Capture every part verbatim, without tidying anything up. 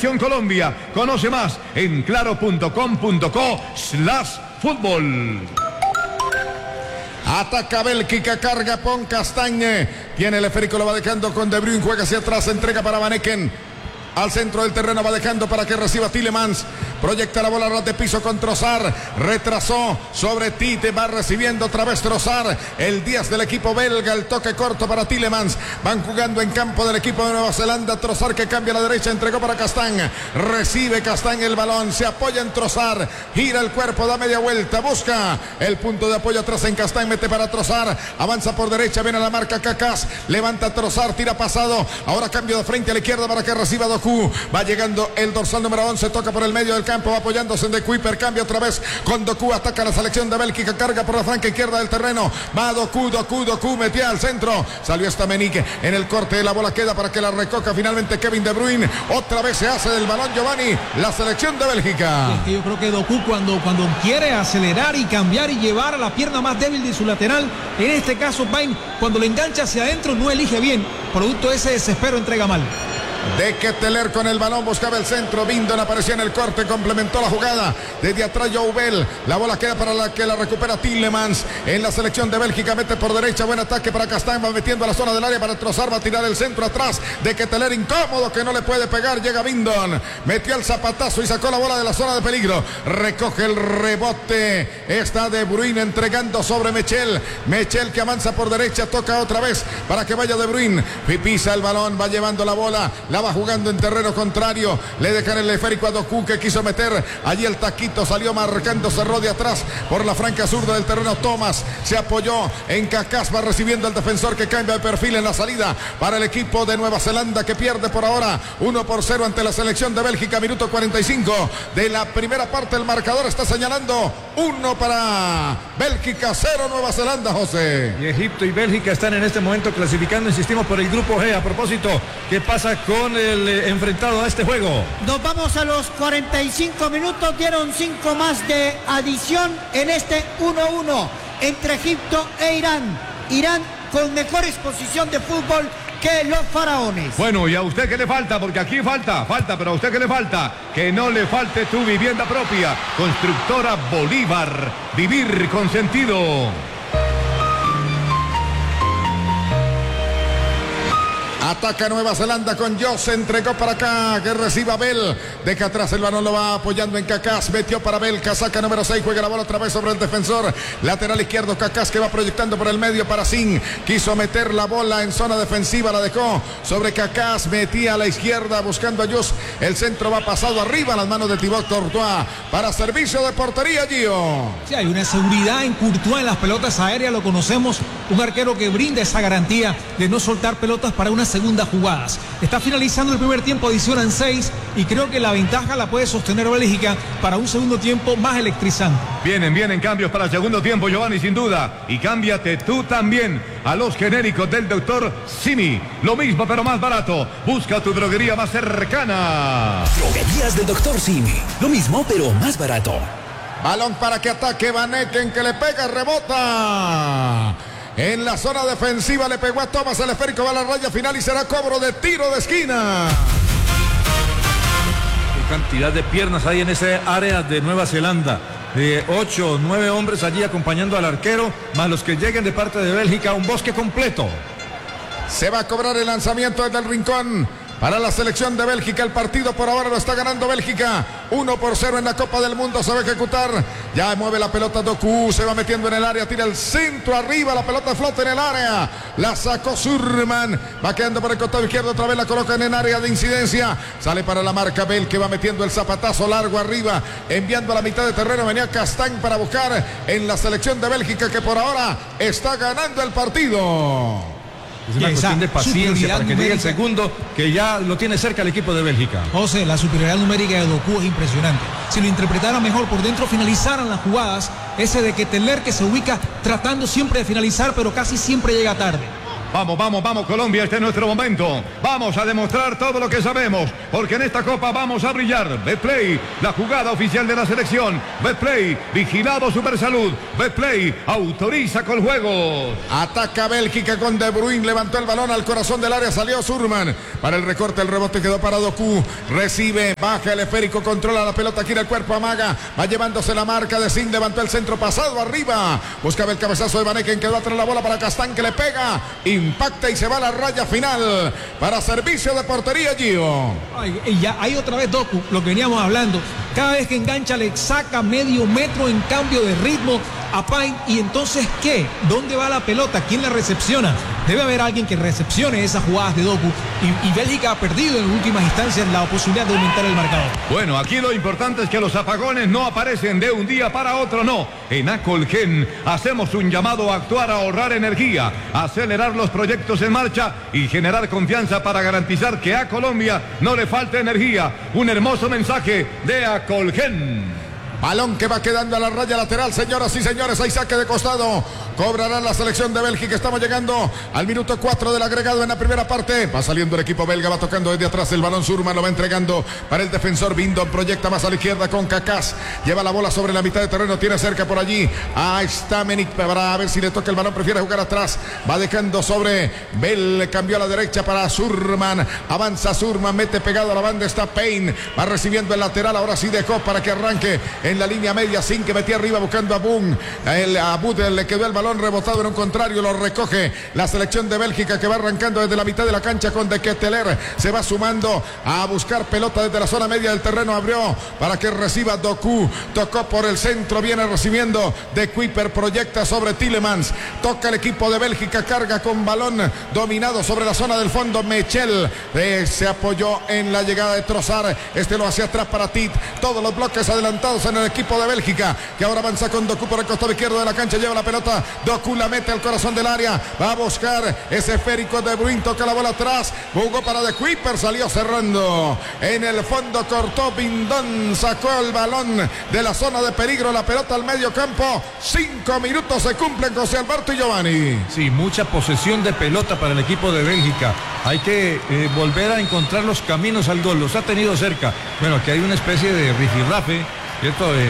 Selección Colombia. Conoce más en claro punto com punto co slash fútbol. Ataca Bélgica, carga Pon Castagne. Tiene el esférico, lo va dejando con De Bruyne, juega hacia atrás, entrega para Van Eken. Al centro del terreno va dejando para que reciba Tielemans. Proyecta la bola a ras de piso con Trossard. Retrasó sobre Tite. Va recibiendo otra vez Trossard. El diez del equipo belga. El toque corto para Tielemans. Van jugando en campo del equipo de Nueva Zelanda. Trossard que cambia a la derecha. Entregó para Castagne. Recibe Castagne el balón. Se apoya en Trossard. Gira el cuerpo. Da media vuelta. Busca el punto de apoyo atrás en Castagne. Mete para Trossard. Avanza por derecha. Viene a la marca Kakas. Levanta Trossard. Tira pasado. Ahora cambio de frente a la izquierda para que reciba Doku. Va llegando el dorsal número once, toca por el medio del campo, va apoyándose en De Kuiper, cambia otra vez con Doku, ataca la selección de Bélgica, carga por la franca izquierda del terreno, va Doku, Doku, Doku, metía al centro, salió esta Menique en el corte, la bola queda para que la recoja finalmente Kevin De Bruyne, otra vez se hace del balón Giovanni, la selección de Bélgica. Es que yo creo que Doku cuando, cuando quiere acelerar y cambiar y llevar a la pierna más débil de su lateral, en este caso Bain, cuando le engancha hacia adentro no elige bien, producto de ese desespero entrega mal. De Ketteler con el balón, buscaba el centro, Bindon aparecía en el corte, complementó la jugada, desde atrás Joubel, la bola queda para la que la recupera Tielemans, en la selección de Bélgica, mete por derecha, buen ataque para Castagne, va metiendo a la zona del área para Trossard, va a tirar el centro atrás, de Ketteler incómodo que no le puede pegar, llega Bindon, metió el zapatazo y sacó la bola de la zona de peligro, recoge el rebote, está De Bruyne entregando sobre Mechel, Mechel que avanza por derecha, toca otra vez para que vaya De Bruyne, pisa el balón, va llevando la bola, la va jugando en terreno contrario, le dejan el esférico a Doku que quiso meter, allí el taquito salió marcando, cerró de atrás por la franca zurda del terreno, Thomas se apoyó en Kakas, va recibiendo el defensor que cambia de perfil en la salida para el equipo de Nueva Zelanda que pierde por ahora uno por cero ante la selección de Bélgica, minuto cuarenta y cinco de la primera parte, el marcador está señalando uno para Bélgica, cero Nueva Zelanda, José. Y Egipto y Bélgica están en este momento clasificando, insistimos, por el grupo G. A propósito, ¿qué pasa con el eh, enfrentado a este juego? Nos vamos a los cuarenta y cinco minutos, dieron cinco más de adición en este uno uno entre Egipto e Irán. Irán con mejor exposición de fútbol que los faraones. Bueno, ¿y a usted qué le falta? Porque aquí falta, falta, pero a usted qué le falta? Que no le falte tu vivienda propia. Constructora Bolívar, vivir con sentido. Ataca Nueva Zelanda con Joss, entregó para acá, que reciba Bell, deja atrás el balón, lo va apoyando en Kakas, metió para Bell, casaca número seis, juega la bola otra vez sobre el defensor, lateral izquierdo, Kakas que va proyectando por el medio para Singh, quiso meter la bola en zona defensiva, la dejó sobre Kakas, metía a la izquierda buscando a Joss, el centro va pasado arriba a las manos de Thibaut Courtois, para servicio de portería, Gio. Sí, hay una seguridad en Courtois en las pelotas aéreas, lo conocemos, un arquero que brinda esa garantía de no soltar pelotas para una segundas jugadas. Está finalizando el primer tiempo, adicionan seis y creo que la ventaja la puede sostener Bélgica para un segundo tiempo más electrizante. Vienen, vienen cambios para el segundo tiempo, Giovanni, sin duda. Y cámbiate tú también a los genéricos del doctor Simi. Lo mismo pero más barato. Busca tu droguería más cercana. Droguerías del doctor Simi. Lo mismo pero más barato. Balón para que ataque Van Eken, que le pega, rebota. En la zona defensiva le pegó a Thomas, el esférico va a la raya final y será cobro de tiro de esquina. Qué cantidad de piernas hay en ese área de Nueva Zelanda. De ocho o nueve hombres allí acompañando al arquero, más los que lleguen de parte de Bélgica, un bosque completo. Se va a cobrar el lanzamiento desde el rincón para la selección de Bélgica. El partido por ahora lo está ganando Bélgica. uno por cero en la Copa del Mundo. Se va a ejecutar. Ya mueve la pelota Doku. Se va metiendo en el área. Tira el centro arriba. La pelota flota en el área. La sacó Surman. Va quedando por el costado izquierdo. Otra vez la colocan en área de incidencia. Sale para la marca Bell, que va metiendo el zapatazo largo arriba. Enviando a la mitad de terreno. Venía Castagne para buscar en la selección de Bélgica, que por ahora está ganando el partido. Es una cuestión de paciencia para que numérica. llegue el segundo, que ya lo tiene cerca el equipo de Bélgica. José, la superioridad numérica de Doku es impresionante. Si lo interpretara mejor por dentro, finalizaran las jugadas. Ese de Ketteler que se ubica tratando siempre de finalizar, pero casi siempre llega tarde. Vamos, vamos, vamos, Colombia, este es nuestro momento. Vamos a demostrar todo lo que sabemos, porque en esta Copa vamos a brillar. Betplay, la jugada oficial de la selección. Betplay, vigilado Supersalud. Betplay, autoriza con juegos. Ataca Bélgica con De Bruyne, levantó el balón al corazón del área, salió Surman. Para el recorte, el rebote quedó para Doku. Recibe, baja el esférico, controla la pelota, gira el cuerpo, amaga. Va llevándose la marca de Sin, levantó el centro pasado arriba. Buscaba el cabezazo de Vaneken, quedó atrás la bola para Castán, que le pega. Impacta y se va a la raya final para servicio de portería, Gio. Ay, y ya hay otra vez Doku, lo que veníamos hablando. Cada vez que engancha le saca medio metro en cambio de ritmo a Paine. ¿Y entonces qué? ¿Dónde va la pelota? ¿Quién la recepciona? Debe haber alguien que recepcione esas jugadas de Doku. Y, y Bélgica ha perdido en últimas instancias la posibilidad de aumentar el marcador. Bueno, aquí lo importante es que los apagones no aparecen de un día para otro, no. En Acolgen hacemos un llamado a actuar, a ahorrar energía, a acelerar los proyectos en marcha y generar confianza para garantizar que a Colombia no le falte energía. Un hermoso mensaje de Acolgen. Balón que va quedando a la raya lateral, señoras y señores, hay saque de costado. Cobrará la selección de Bélgica. Estamos llegando al minuto cuatro del agregado en la primera parte. Va saliendo el equipo belga, va tocando desde atrás el balón. Surman lo va entregando para el defensor Bindon. Proyecta más a la izquierda con Cacás. Lleva la bola sobre la mitad de terreno. Tiene cerca por allí a Stamenik para ver si le toca el balón. Prefiere jugar atrás. Va dejando sobre Bell. Cambió a la derecha para Surman. Avanza Surman. Mete pegado a la banda. Está Paine. Va recibiendo el lateral. Ahora sí dejó para que arranque en la línea media. Sin que metía arriba buscando a Boom. El, a Budel le quedó el balón rebotado en un contrario, lo recoge la selección de Bélgica, que va arrancando desde la mitad de la cancha con De Ketteler. Se va sumando a buscar pelota desde la zona media del terreno. Abrió para que reciba Doku. Tocó por el centro, viene recibiendo De Kuiper, proyecta sobre Tielemans. Toca el equipo de Bélgica, carga con balón dominado sobre la zona del fondo. Mechel eh, se apoyó en la llegada de Trossard. Este lo hacia atrás para Tit. Todos los bloques adelantados en el equipo de Bélgica, que ahora avanza con Doku por el costado izquierdo de la cancha. Lleva la pelota. Doku la mete al corazón del área. Va a buscar ese esférico. De Bruyne toca la bola atrás. Jugó para De Kuiper. Salió cerrando. En el fondo cortó Bindon. Sacó el balón de la zona de peligro. La pelota al medio campo. Cinco minutos se cumplen, José Alberto y Giovanni. Sí, mucha posesión de pelota para el equipo de Bélgica. Hay que eh, volver a encontrar los caminos al gol. Los ha tenido cerca. Bueno, aquí hay una especie de rifirrafe, ¿cierto? De, de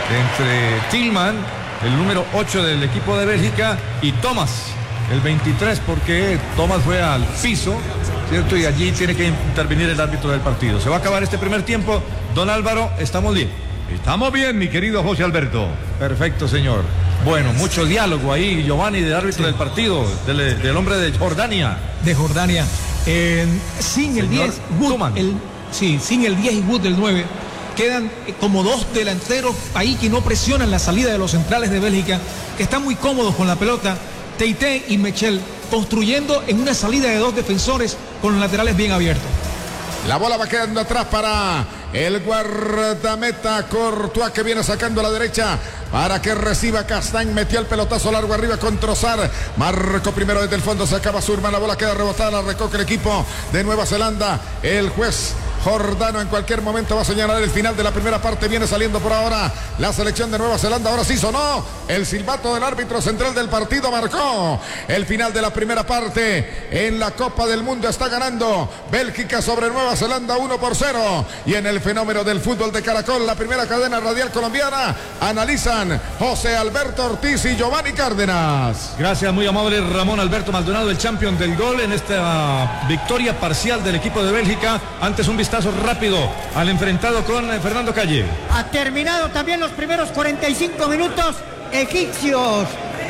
entre Tillman, el número ocho del equipo de Bélgica, y Thomas, el veintitrés, porque Thomas fue al piso, ¿cierto? Y allí tiene que intervenir el árbitro del partido. Se va a acabar este primer tiempo. Don Álvaro, ¿estamos bien? Estamos bien, mi querido José Alberto. Perfecto, señor. Bueno, mucho diálogo ahí, Giovanni, del árbitro sí. del partido, del, del hombre de Jordania. De Jordania. Eh, sin el diez, Wood, el, sí, sin el diez y Wood del nueve. Quedan como dos delanteros ahí que no presionan la salida de los centrales de Bélgica, que están muy cómodos con la pelota. Teité y Mechel construyendo en una salida de dos defensores con los laterales bien abiertos. La bola va quedando atrás para el guardameta Courtois, que viene sacando a la derecha para que reciba Castán. Metió el pelotazo largo arriba con Trossard. Marcó primero desde el fondo, se acaba Surman. La bola queda rebotada, la recoge el equipo de Nueva Zelanda. El juez Jordano en cualquier momento va a señalar el final de la primera parte. Viene saliendo por ahora la selección de Nueva Zelanda. Ahora sí sonó el silbato del árbitro central del partido. Marcó el final de la primera parte. En la Copa del Mundo está ganando Bélgica sobre Nueva Zelanda uno por cero. Y en el fenómeno del fútbol de Caracol, la primera cadena radial colombiana, analizan José Alberto Ortiz y Giovanni Cárdenas. Gracias, muy amable Ramón Alberto Maldonado, el campeón del gol en esta victoria parcial del equipo de Bélgica. Antes un vistazo rápido al enfrentado con Fernando Calle. Ha terminado también los primeros cuarenta y cinco minutos. Egipcios,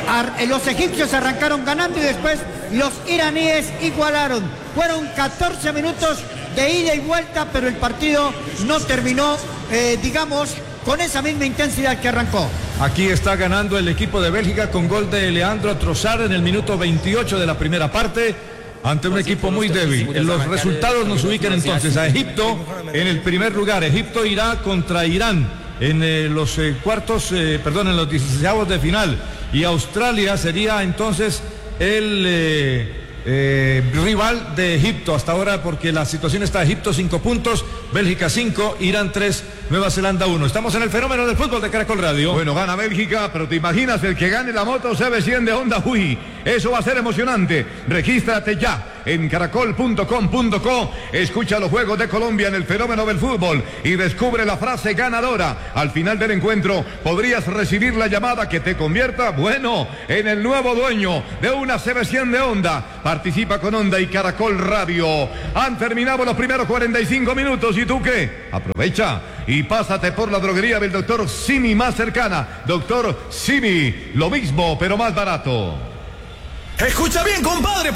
los egipcios arrancaron ganando y después los iraníes igualaron. Fueron catorce minutos de ida y vuelta, pero el partido no terminó, eh, digamos, con esa misma intensidad que arrancó. Aquí está ganando el equipo de Bélgica con gol de Leandro Trossard en el minuto veintiocho de la primera parte, ante un equipo muy débil. Los resultados nos ubican entonces a Egipto en el primer lugar. Egipto irá contra Irán en eh, los eh, cuartos, eh, perdón, en los dieciseisavos de final. Y Australia sería entonces el eh, eh, rival de Egipto hasta ahora, porque la situación está: Egipto cinco puntos, Bélgica cinco, Irán tres, Nueva Zelanda uno. Estamos en el fenómeno del fútbol de Caracol Radio. Bueno, gana Bélgica, pero te imaginas el que gane la moto C B cien de Honda Hui. Eso va a ser emocionante. Regístrate ya en caracol punto com punto co. Escucha los Juegos de Colombia en el fenómeno del fútbol y descubre la frase ganadora. Al final del encuentro podrías recibir la llamada que te convierta, bueno, en el nuevo dueño de una C B cien de Honda. Participa con Honda y Caracol Radio. Han terminado los primeros cuarenta y cinco minutos. ¿Y tú qué? Aprovecha y pásate por la droguería del doctor Simi más cercana. Doctor Simi, lo mismo pero más barato. Escucha bien, compadre.